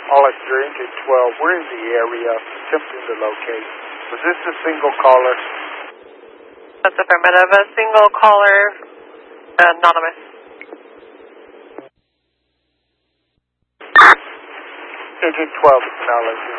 All extra Agent 12, we're in the area attempting to locate. Was this a single caller? That's affirmative. A single caller, anonymous. Agent 12 acknowledging.